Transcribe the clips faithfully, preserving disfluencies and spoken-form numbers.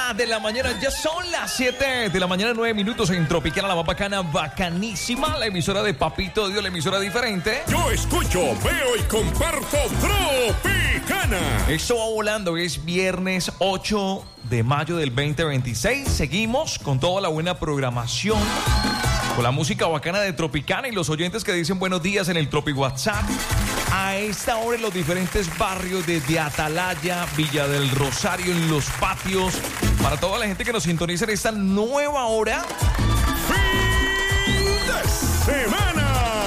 hora de la mañana, ya son las siete de la mañana, nueve minutos en Tropicana, la más bacana, bacanísima, la emisora de Papito Dios, la emisora diferente. Yo escucho, veo y comparto Tropicana. Esto va volando, es viernes ocho de mayo del veinte veintiséis. Seguimos con toda la buena programación, con la música bacana de Tropicana y los oyentes que dicen buenos días en el Tropi WhatsApp. A esta hora en los diferentes barrios desde Atalaya, Villa del Rosario, en los patios, para toda la gente que nos sintoniza en esta nueva hora. ¡Fin de semana!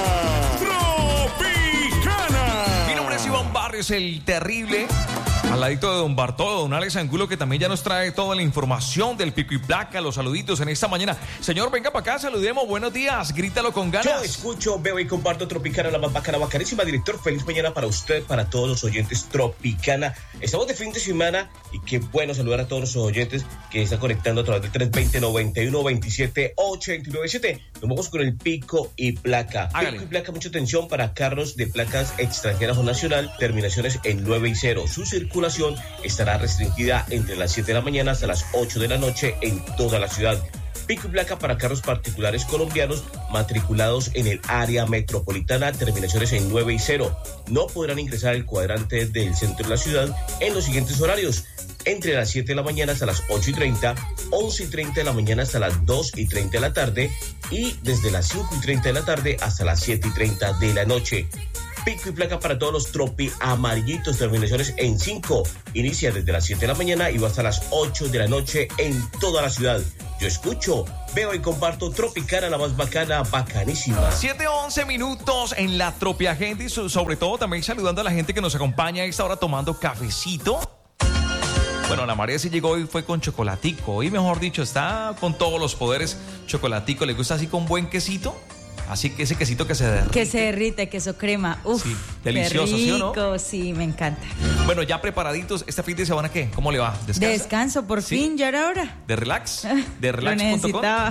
¡Tropicana! Mi nombre es Iván Barrios, el terrible. Al ladito de don Bartolo, don Alex Angulo, que también ya nos trae toda la información del pico y placa, los saluditos en esta mañana. Señor, venga para acá, saludemos, buenos días, grítalo con ganas. Yo escucho, veo y comparto Tropicana, la más bacana, bacanísima. Director, feliz mañana para usted, para todos los oyentes Tropicana. Estamos de fin de semana y qué bueno saludar a todos los oyentes que están conectando a través del tres veinte, noventa y uno, veintisiete, ochenta y nueve siete. Nos vamos con el pico y placa. Hágale. Pico y placa, mucha atención para carros de placas extranjeras o nacional, terminaciones en nueve y cero. Su circulación estará restringida entre las siete de la mañana hasta las ocho de la noche en toda la ciudad. Pico y placa para carros particulares colombianos matriculados en el área metropolitana, terminaciones en nueve y cero. No podrán ingresar al cuadrante del centro de la ciudad en los siguientes horarios: entre las siete de la mañana hasta las ocho y treinta, once y treinta de la mañana hasta las dos y treinta de la tarde y desde las cinco y treinta de la tarde hasta las siete y treinta de la noche. Pico y placa para todos los tropi amarillitos, terminaciones en cinco. Inicia desde las siete de la mañana y va hasta las ocho de la noche en toda la ciudad. Yo escucho, veo y comparto Tropicana, la más bacana, bacanísima. siete once minutos en la Tropi Agenda y sobre todo también saludando a la gente que nos acompaña a esta hora tomando cafecito. Bueno, la María sí llegó hoy, fue con chocolatico. Y mejor dicho, está con todos los poderes chocolatico. ¿Le gusta así con buen quesito? Así que ese quesito que se derrite. Que se derrite, queso crema. Uf, sí, delicioso, ¿sí o no? Rico, sí, me encanta. Bueno, ya preparaditos, ¿este fin de semana qué? ¿Cómo le va? ¿Descansa? Descanso, por ¿Sí? fin, ya era hora. ¿De relax? ¿De relax Lo punto com? necesitaba.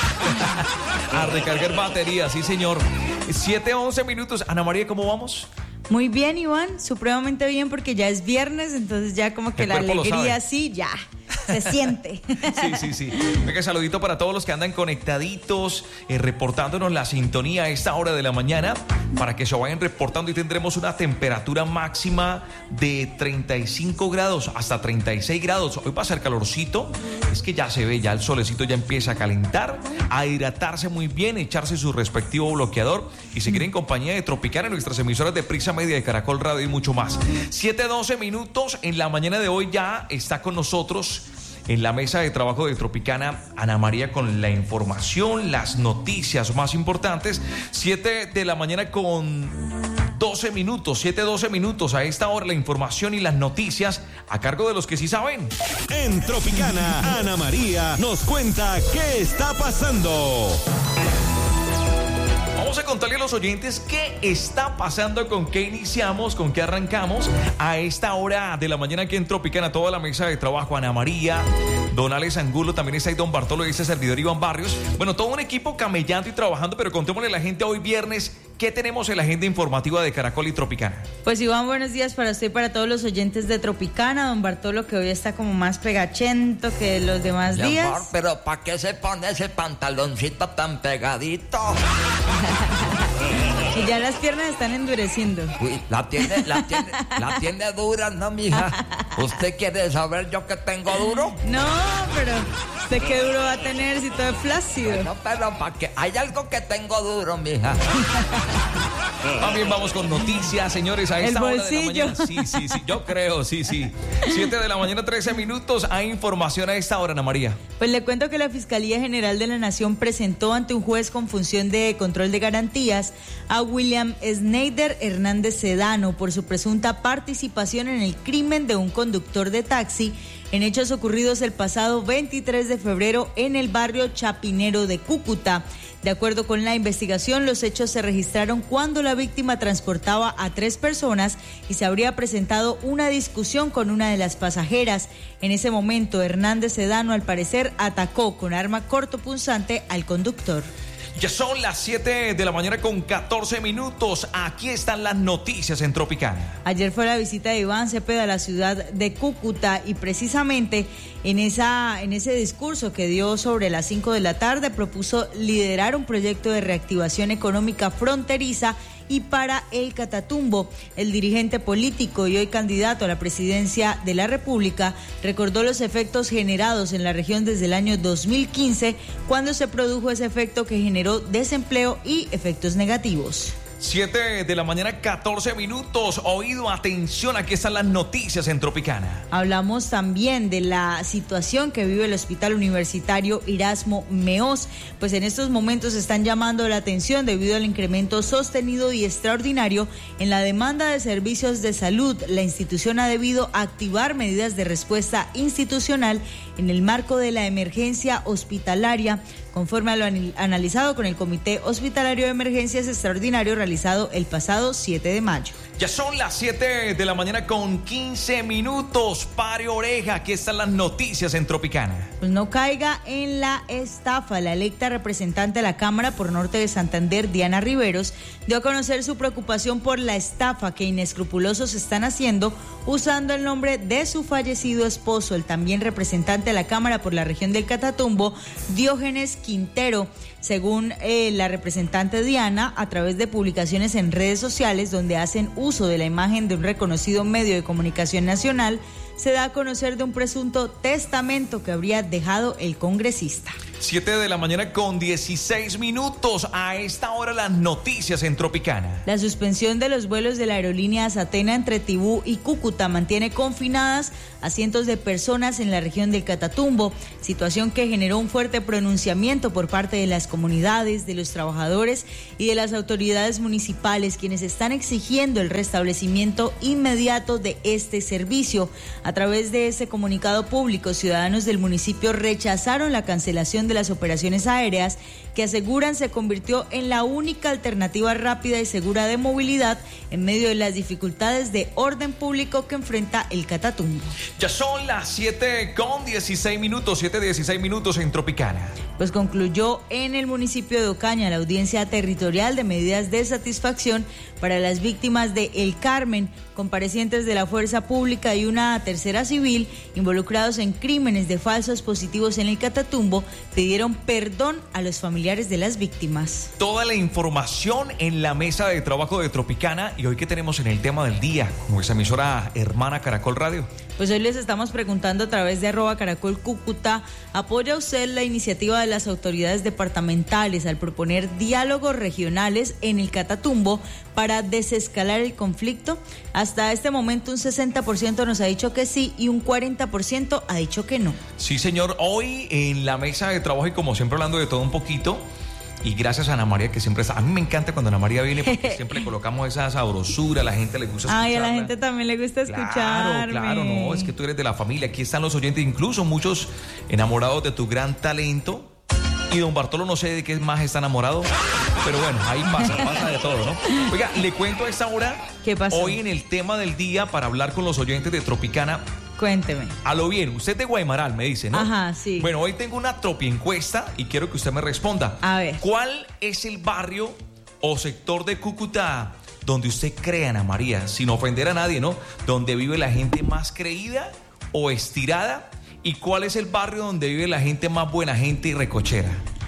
A recargar batería, sí señor. siete once minutos. Ana María, ¿cómo vamos? Muy bien, Iván, supremamente bien porque ya es viernes, entonces ya como que El la cuerpo lo alegría sabe. sí, ya, se siente. Sí, sí, sí. Venga, saludito para todos los que andan conectaditos, eh, reportándonos la sintonía a esta hora de la mañana, para que se vayan reportando y tendremos una temperatura máxima de treinta y cinco grados hasta treinta y seis grados. Hoy va a ser calorcito, es que ya se ve, ya el solecito ya empieza a calentar, a hidratarse muy bien, echarse su respectivo bloqueador y seguir en compañía de Tropicana en nuestras emisoras de Prisa Media, de Caracol Radio y mucho más. siete doce minutos en la mañana de hoy. Ya está con nosotros en la mesa de trabajo de Tropicana Ana María con la información, las noticias más importantes. siete de la mañana con doce minutos, siete doce minutos. A esta hora la información y las noticias a cargo de los que sí saben. En Tropicana, Ana María nos cuenta qué está pasando. Vamos a contarle a los oyentes qué está pasando, con qué iniciamos, con qué arrancamos a esta hora de la mañana aquí en Tropicana. Toda la mesa de trabajo, Ana María, don Alex Angulo, también está ahí don Bartolo y este servidor Iván Barrios. Bueno, todo un equipo camellando y trabajando, pero contémosle a la gente hoy viernes qué tenemos en la agenda informativa de Caracol y Tropicana. Pues Iván, buenos días para usted y para todos los oyentes de Tropicana. Don Bartolo, que hoy está como más pegachento que los demás Mi días. amor, pero ¿para qué se pone ese pantaloncito tan pegadito? Y ya las piernas están endureciendo. Uy, la tiene, la tiene, la tiene dura, ¿no, mija? ¿Usted quiere saber yo que tengo duro? No, pero ¿usted qué duro va a tener si todo es flácido? No, pero ¿para qué? Hay algo que tengo duro, mija. También vamos con noticias, señores, a esta El hora de la bolsillo. mañana. Sí, sí, sí, yo creo, sí, sí. siete de la mañana, trece minutos. Hay información a esta hora, Ana María. Pues le cuento que la Fiscalía General de la Nación presentó ante un juez con función de control de garantías a William Snyder Hernández Sedano por su presunta participación en el crimen de un conductor de taxi en hechos ocurridos el pasado veintitrés de febrero en el barrio Chapinero de Cúcuta. De acuerdo con la investigación, los hechos se registraron cuando la víctima transportaba a tres personas y se habría presentado una discusión con una de las pasajeras. En ese momento, Hernández Sedano, al parecer, atacó con arma cortopunzante al conductor. Ya son las siete de la mañana con catorce minutos. Aquí están las noticias en Tropicana. Ayer fue la visita de Iván Cepeda a la ciudad de Cúcuta y precisamente en, esa, en ese discurso que dio sobre las cinco de la tarde propuso liderar un proyecto de reactivación económica fronteriza y para el Catatumbo. El dirigente político y hoy candidato a la presidencia de la República recordó los efectos generados en la región desde el año dos mil quince, cuando se produjo ese efecto que generó desempleo y efectos negativos. siete de la mañana, catorce minutos. Oído, atención, aquí están las noticias en Tropicana. Hablamos también de la situación que vive el Hospital Universitario Erasmo Meós, pues en estos momentos están llamando la atención debido al incremento sostenido y extraordinario en la demanda de servicios de salud. La institución ha debido activar medidas de respuesta institucional en el marco de la emergencia hospitalaria, conforme a lo analizado con el Comité Hospitalario de Emergencias Extraordinario realizado el pasado siete de mayo. Ya son las siete de la mañana con quince minutos. Pare oreja, aquí están las noticias en Tropicana. Pues no caiga en la estafa. La electa representante de la Cámara por Norte de Santander, Diana Riveros, dio a conocer su preocupación por la estafa que inescrupulosos están haciendo usando el nombre de su fallecido esposo, el también representante de la Cámara por la región del Catatumbo, Diógenes Quintero. Según eh, la representante Diana, a través de publicaciones en redes sociales donde hacen uso de la imagen de un reconocido medio de comunicación nacional, se da a conocer de un presunto testamento que habría dejado el congresista. siete de la mañana con dieciséis minutos. A esta hora las noticias en Tropicana. La suspensión de los vuelos de la aerolínea Azatena entre Tibú y Cúcuta mantiene confinadas a cientos de personas en la región del Catatumbo, situación que generó un fuerte pronunciamiento por parte de las comunidades, de los trabajadores y de las autoridades municipales, quienes están exigiendo el restablecimiento inmediato de este servicio. A través de ese comunicado público, ciudadanos del municipio rechazaron la cancelación de las operaciones aéreas, que aseguran se convirtió en la única alternativa rápida y segura de movilidad en medio de las dificultades de orden público que enfrenta el Catatumbo. Ya son las siete con dieciséis minutos, siete dieciséis minutos en Tropicana. Pues concluyó en el municipio de Ocaña la audiencia territorial de medidas de satisfacción para las víctimas de El Carmen, comparecientes de la fuerza pública y una tercera civil involucrados en crímenes de falsos positivos en el Catatumbo pidieron perdón a los familiares de las víctimas. Toda la información en la mesa de trabajo de Tropicana. Y hoy, ¿qué tenemos en el tema del día? Nuestra emisora hermana Caracol Radio. Pues hoy les estamos preguntando a través de arroba Caracol Cúcuta, ¿apoya usted la iniciativa de las autoridades departamentales al proponer diálogos regionales en el Catatumbo para desescalar el conflicto? Hasta este momento un sesenta por ciento nos ha dicho que sí y un cuarenta por ciento ha dicho que no. Sí, señor. Hoy en la mesa de trabajo y como siempre hablando de todo un poquito. Y gracias a Ana María, que siempre está. A mí me encanta cuando Ana María viene porque siempre le colocamos esa sabrosura, a la gente le gusta escucharla. Ay, a la gente también le gusta escucharme. Claro, claro, no, es que tú eres de la familia. Aquí están los oyentes, incluso muchos enamorados de tu gran talento. Y don Bartolo no sé de qué más está enamorado, pero bueno, ahí pasa, pasa de todo, ¿no? Oiga, le cuento a esta hora. ¿Qué pasó? Hoy en el tema del día para hablar con los oyentes de Tropicana. Cuénteme. A lo bien, usted de Guaymaral me dice, ¿no? Ajá, sí. Bueno, hoy tengo una tropi encuesta y quiero que usted me responda. A ver. ¿Cuál es el barrio o sector de Cúcuta donde usted cree, Ana María, sin ofender a nadie, ¿no? Donde vive la gente más creída o estirada? ¿Y cuál es el barrio donde vive la gente más buena gente y recochera?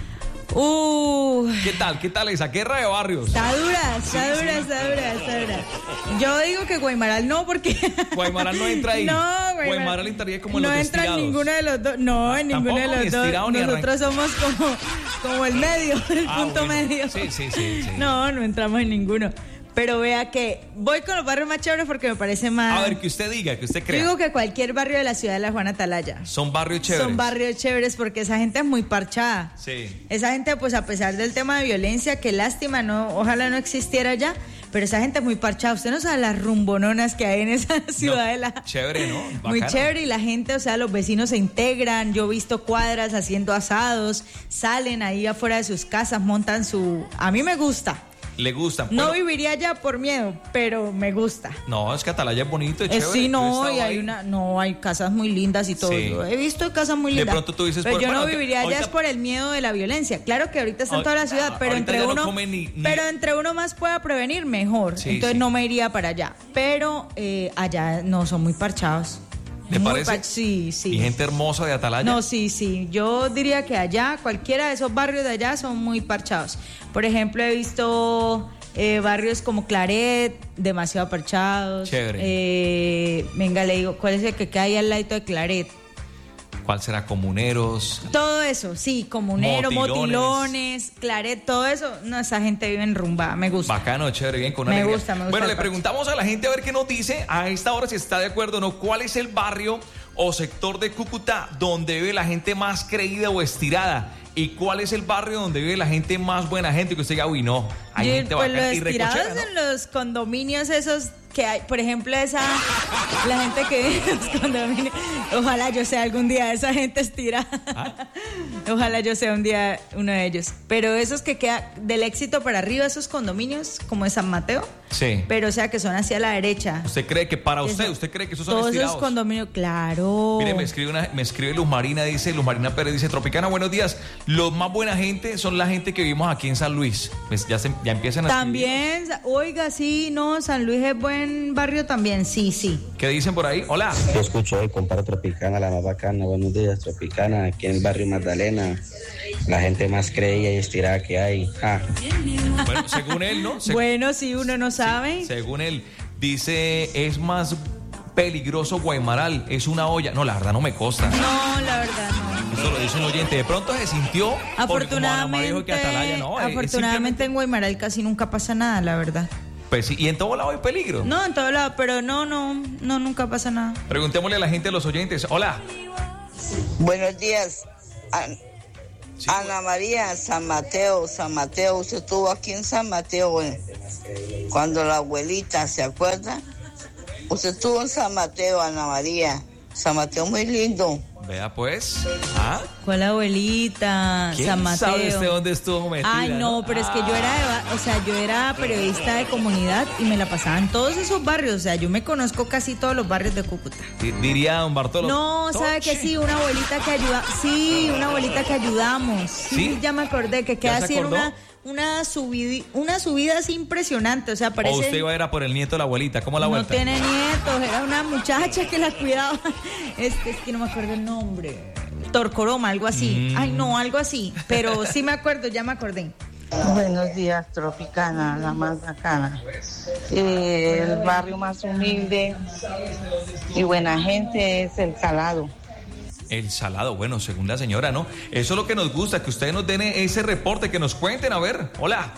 Uh, ¿Qué tal? ¿Qué tal esa guerra de barrios? Está dura, está Sí, dura, sí. está dura, está dura. Yo digo que Guaymaral no, porque... Guaymaral no entra ahí. No, Guaymaral, Guaymaral entraría como en no los entra en estirados. ninguno de los dos. No, en ninguno de Tampoco, los ni dos. estirado, ni Nosotros somos como, como el medio, el Ah, punto bueno. medio. Sí, sí, sí, sí. No, no entramos en ninguno. Pero vea que voy con los barrios más chéveres porque me parece más... A ver, que usted diga, que usted Yo crea. digo que cualquier barrio de la ciudad de La Juana Atalaya. Son barrios chéveres. Son barrios chéveres porque esa gente es muy parchada. Sí. Esa gente, pues a pesar del tema de violencia, qué lástima, no, ojalá no existiera ya, pero esa gente es muy parchada. Usted no sabe las rumbononas que hay en esa ciudad de la... Chévere, ¿no? Muy Bacano. chévere, y la gente, o sea, los vecinos se integran. Yo he visto cuadras haciendo asados, salen ahí afuera de sus casas, montan su... A mí me gusta. Le gusta. No Bueno, viviría allá por miedo, pero me gusta. no, es que Atalaya es bonito, es Eh, chévere. sí, Yo he no, estado y hay ahí. una, no, hay casas muy lindas y todo. Sí. Yo he visto casas muy De lindas. pronto tú dices, pero por- yo bueno, no que viviría allá ahorita- es por el miedo de la violencia. Claro que ahorita está en Ahor- toda la ciudad, pero ahorita entre ya no uno, comen ni- ni- pero entre uno más pueda prevenir, mejor. Sí, Entonces sí. no me iría para allá. Pero eh, allá no son muy parchados. ¿Te Muy parece? par- Sí, sí. Y gente hermosa de Atalaya. No, sí, sí. Yo diría que allá, cualquiera de esos barrios de allá son muy parchados. Por ejemplo, he visto eh, barrios como Claret, demasiado parchados. Chévere. Eh, venga, le digo, ¿cuál es el que queda ahí al ladito de Claret? ¿Cuál será? Comuneros. Todo eso, sí, comuneros, Motilones. motilones, Claret, todo eso. No, esa gente vive enrumbada, me gusta. Bacano, chévere, bien, con Me alegría. gusta, me gusta Bueno, el le parche. preguntamos a la gente a ver qué nos dice a esta hora, si está de acuerdo o no, cuál es el barrio o sector de Cúcuta donde vive la gente más creída o estirada. ¿Y cuál es el barrio donde vive la gente más buena gente? Que usted diga, uy, no, hay Y, gente pues bacana los y recochera, estirados ¿no? en los condominios esos que hay, por ejemplo, esa, la gente que vive en los condominios, ojalá yo sea algún día esa gente estirada. ¿Ah? Ojalá yo sea un día uno de ellos. Pero esos que quedan del Éxito para arriba, esos condominios, como de San Mateo, Sí. pero o sea que son hacia la derecha. ¿Usted cree que para usted, Eso- usted cree que esos son Todos estirados? esos condominios, claro. Mire, me escribe, una, me escribe Luz Marina, dice, Luz Marina Pérez, dice, Tropicana, buenos días. Los más buena gente son la gente que vivimos aquí en San Luis. Pues ya, se, ya empiezan a escribir. También, oiga, sí, no, San Luis es buen barrio también, sí, sí. ¿Qué dicen por ahí? Hola. Yo escucho hoy, comparo Tropicana, la más bacana. Buenos días, Tropicana, aquí en el barrio Magdalena. La gente más creída y estirada que hay. Ah. Bueno, según él, ¿no? Se- Bueno, si uno no sabe. Según él, dice, es más peligroso Guaymaral, es una olla. No, la verdad no me consta. No, la verdad no. Eso lo dice un oyente. De pronto se sintió. porque como Ana María dijo Afortunadamente, que Atalaya, no, es- es afortunadamente en Guaymaral casi nunca pasa nada, la verdad. simplemente- Pues sí, y en todo lado hay peligro. No, en todo lado, pero no, no, no, nunca pasa nada. Preguntémosle a la gente, a los oyentes. Hola. Buenos días, An- Sí, Ana María, San Mateo, San Mateo. Usted estuvo aquí en San Mateo eh, cuando la abuelita, ¿se acuerda? Usted estuvo en San Mateo, Ana María. San Mateo muy lindo. Vea pues. ¿Ah? ¿Cuál abuelita? ¿Quién San Mateo. sabe usted dónde estuvo metida? Ay, no, pero es que yo era, de ba- o sea, yo era periodista de comunidad y me la pasaba en todos esos barrios, o sea, yo me conozco casi todos los barrios de Cúcuta. Di- Diría don Bartolo. No, sabe que Toche. sí, una abuelita que ayuda, sí, una abuelita que ayudamos. Sí, ¿Sí? ya me acordé que queda se así en acordó? una una subida, una subida así impresionante, o sea, O parece usted iba a ir a por el nieto de la abuelita. ¿Cómo la no vuelta? tiene nietos, era una muchacha que la cuidaba. Este es que no me acuerdo el nombre. Torcoroma, algo así. Mm. Ay, no, algo así, pero sí me acuerdo, ya me acordé. Buenos días, Tropicana, la más bacana. Eh, el barrio más humilde y buena gente es El Salado. El Salado, bueno, según la señora, ¿no? Eso es lo que nos gusta, que ustedes nos den ese reporte, que nos cuenten, a ver. Hola.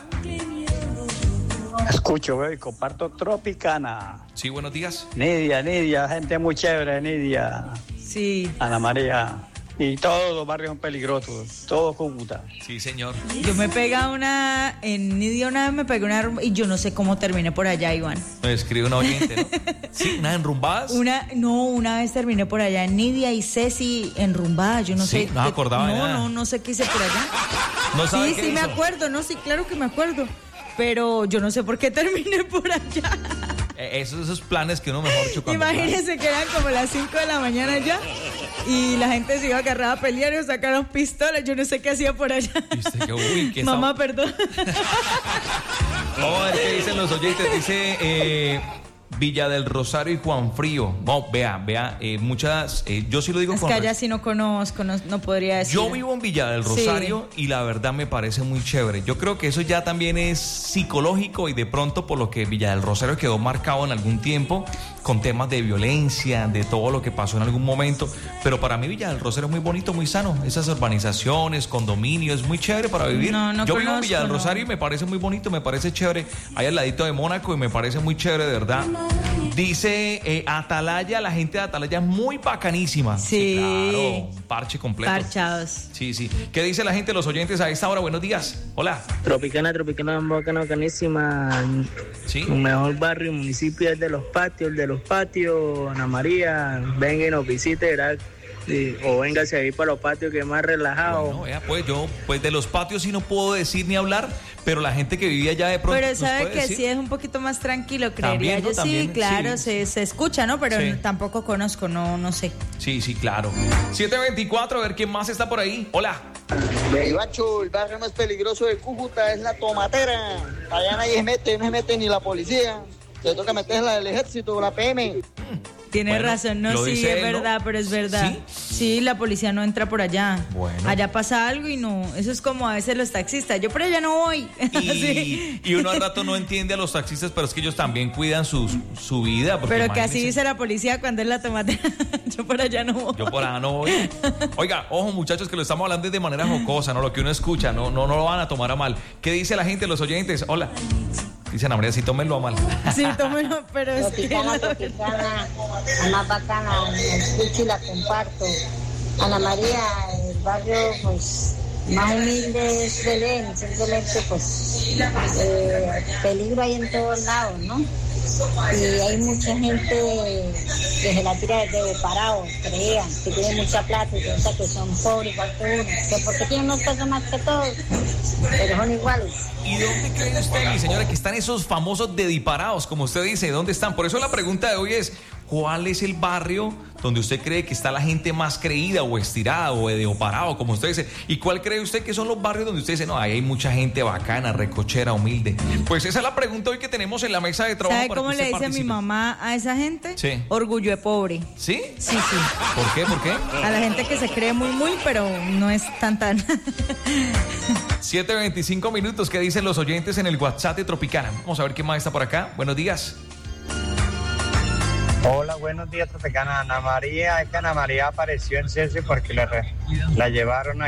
Escucho, veo y comparto Tropicana. Sí, buenos días. Nidia, Nidia, gente muy chévere, Nidia, Sí, Ana María. Y todos los barrios son peligrosos, todo Cúcuta. Sí, señor. yo me pega una, en Nidia una vez me pegué una rumba y yo no sé cómo terminé por allá, Iván. Nos escribe una oyente, ¿no? Sí, unas enrumbadas. Una, no, una vez terminé por allá en Nidia y Ceci enrumbada, yo no Sí, sé. no me qué- acordaba de No, nada. no, no sé qué hice por allá. No sabe Sí, qué sí me hizo. acuerdo, no, sí, claro que me acuerdo. Pero yo no sé por qué terminé por allá. Eh, Esos, esos planes que uno mejor dicho cuando va. Imagínense que eran como las cinco de la mañana ya y la gente se iba a agarrar a pelear y sacaron pistolas. Yo no sé qué hacía por allá. Viste que, uy, que Mamá, estaba- perdón. Vamos a ver qué dicen los oyentes. Dice eh, Villa del Rosario y Juan Frío. No, vea, vea, eh, muchas, eh, yo sí lo digo Es con que allá res- sí no conozco, no, no podría decir. Yo vivo en Villa del Sí. Rosario y la verdad me parece muy chévere. Yo creo que eso ya también es psicológico y de pronto por lo que Villa del Rosario quedó marcado en algún tiempo con temas de violencia, de todo lo que pasó en algún momento. Pero para mí Villa del Rosario es muy bonito, muy sano. Esas urbanizaciones, condominios, es muy chévere para vivir. No, no Yo vivo en conozco, Villa del no. Rosario y me parece muy bonito, me parece chévere. Ahí al ladito de Mónaco y me parece muy chévere, de verdad. Dice eh, Atalaya, la gente de Atalaya es muy bacanísima. Sí. Claro, un parche completo. Parchados. Sí, sí. ¿Qué dice la gente, los oyentes a esta hora? Buenos días. Hola. Tropicana, Tropicana, bacana, bacanísima. Sí. Un mejor barrio, municipio es de los patios, el de los patios. Ana María, venga y nos visite, verá Sí, o véngase ahí para los patios que es más relajado. Bueno, vea, pues yo, pues de los patios sí no puedo decir ni hablar, pero la gente que vivía allá de pronto. Pero nos sabe puede que decir. sí es un poquito más tranquilo, creería También, ¿no? yo. También, sí, claro, sí. Se, se escucha, ¿no? Pero Sí. no- tampoco conozco, no, no sé. Sí, sí, claro. siete veinticuatro, a ver quién más está por ahí. Hola. Ibacho, el barrio más peligroso de Cúcuta es la Tomatera. Allá nadie se mete, no se mete ni la policía. Se toca meterla del ejército, la P M. Tiene Bueno, razón, no, lo sí, dice es él, ¿no? verdad, pero es verdad. ¿Sí? Sí, la policía no entra por allá. Bueno. Allá pasa algo y no, eso es como a veces los taxistas, yo por allá no voy. Sí. Y, y uno al rato no entiende a los taxistas, pero es que ellos también cuidan su, su vida. porque Pero que así imagínense, dice la policía cuando es la tomatera, yo por allá no voy. Yo por allá no voy. Oiga, ojo muchachos, que lo estamos hablando de manera jocosa, ¿no? Lo que uno escucha, no, no, no lo van a tomar a mal. ¿Qué dice la gente, los oyentes? Hola. Dicen, María, sí, tómenlo a mal. Sí, tómelo, pero es que... Tropicana, Tropicana, la más bacana, la escucho y la comparto. Ana María, el barrio pues más humilde es Belén, simplemente pues eh, peligro hay en todos lados, ¿no? Y hay mucha gente que se la tira desde parado, crean, que tienen mucha plata y piensan que son pobres igual que uno, que porque tienen unos pesos más que todos, pero son iguales. ¿Y dónde cree usted, mi señora, que están esos famosos dediparados, como usted dice? ¿Dónde están? Por eso la pregunta de hoy es, ¿cuál es el barrio donde usted cree que está la gente más creída o estirada o deoparado, como usted dice? ¿Y cuál cree usted que son los barrios donde usted dice, no, ahí hay mucha gente bacana, recochera, humilde? Pues esa es la pregunta hoy que tenemos en la mesa de trabajo. ¿Sabe para cómo que le usted dice a mi participe. mamá a esa gente? Sí. Orgullo de pobre. ¿Sí? Sí, sí. ¿Por qué? ¿Por qué? A la gente que se cree muy, muy, pero no es tan, tan. siete veinticinco minutos, ¿qué dicen los oyentes en el WhatsApp de Tropicana? Vamos a ver qué más está por acá. Buenos días. Hola, buenos días, Tropicana. Ana María, es que Ana María apareció en Ceci porque la, la llevaron a